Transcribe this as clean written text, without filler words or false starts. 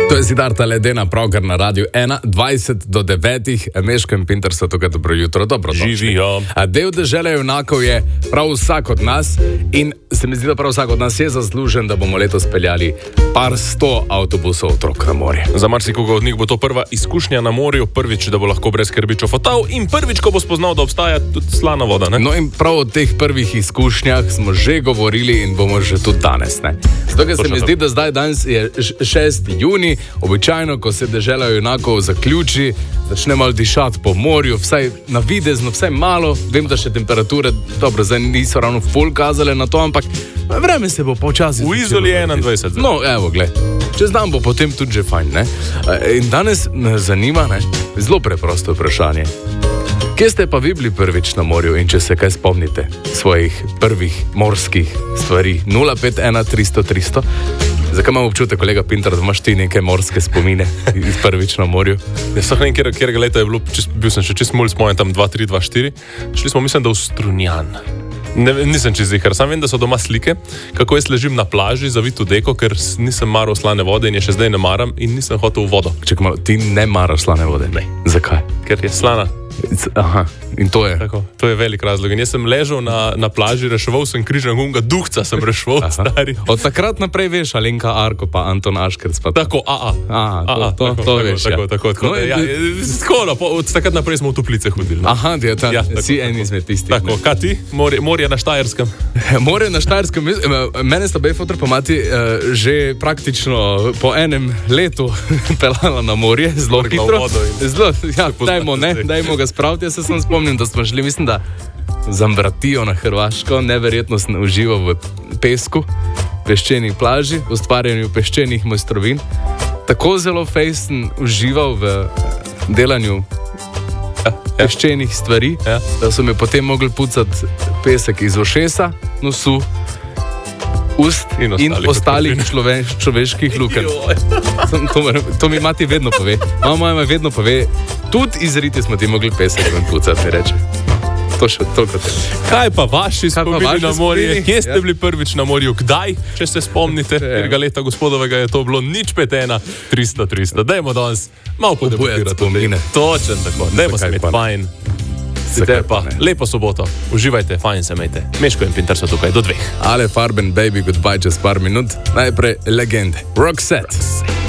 To je Siddharta Ledena, pravkar na Radiu 1, 20 do 9, Meško in Pinter so tukaj, dobro jutro, dobro živijo. Del dežele junakov je prav vsak od nas in se mi zdi, da prav vsak od nas je zaslužen, da bomo letos peljali par 100 avtobusov otrok na morje. Za marsikoga od njih bo to prva izkušnja na morju, prvič, da bo lahko brez skrbi čofotal in prvič, ko bo spoznal, da obstaja tudi slana voda. Ne? No in prav o teh prvih izkušnjah smo že govorili in bomo že tudi danes. Zato, ker se mi zdi, da zdaj danes je 6. juni, običajno, ko se dežela junakov zaključi, začne malo dišati po morju, vsaj navidezno, vsaj malo. Vem, da še temperature, dobro, zdaj niso ravno ful kazale na to, ampak vreme se bo počasi. V Izoli je 21. No, evo, gled. Čez dan bo potem tudi že fajn, ne? In danes me zanima, zelo preprosto vprašanje. Kje ste pa vi bili prvič na morju in če se kaj spomnite svojih prvih morskih stvari? 051 300 300. Zakaj imam občutek, kolega Pinter, da imaš ti neke morske spomine iz prvič na morju? Jaz sem nekaj, kjerega leta je bilo, bil sem še čist mulj, spomnim tam 2-3-2-4. Šli smo, mislim, da v Strunjan. Nisem čez zihar, sam vem, da so doma slike, kako jaz ležim na plaži, zavit v deko, ker nisem maral slane vode in je še zdaj ne maram in nisem hotel v vodo. Čekaj malo, ti ne maraš slane vode? Ne. Zakaj? Ker je slana. Aha, in to je? Tako, to je velik razlog. In jaz sem ležal na plaži, reševal sem križnega unga, duhca sem reševal, stari. Od takrat naprej veš, Alenka Arko pa Anton Aškerc pa... Tako, to veš, ja. Tako. Od takrat naprej smo v Toplice hodili. Aha, si en izmed tistih. Tako, kaj ti? Morje na Štajerskem. Morje na Štajerskem. Mene sta bejfotor pa mati že praktično po enem letu pelala na morje, zelo hitro. Zelo, ja, dajmo ga spraviti. Jaz se sem spomnim, da smo šli, mislim, da Zambratijo na Hrvaško, neverjetno sem užival v pesku, peščenih plaži, ustvarjanju peščenih mojstrovin. Tako zelo fejs sem užival v delanju peščenih stvari, da so mi potem mogli pucati pesek iz ušesa, nosu, ust in ostalih človeških lukenj. To mi mati vedno pove. Mama mi vedno pove, tudi izriti smo ti mogli pesek ven pucati, mi reče. To še toliko te. Kaj pa vaši spomini na morje? Kje ste bili prvič na morju? Kdaj, če se spomnite? Tega leta gospodovega je to bilo 051 300 300. Dajmo danes malo podebatirati spomine. Točen tako. Dajmo se imeti fajn. Sicer pa, lepo soboto, uživajte, fajn se imejte. Meško in Pinter so tukaj do 2. Ale Farben Baby, goodbye čez par minut. Najprej legende. Roxette.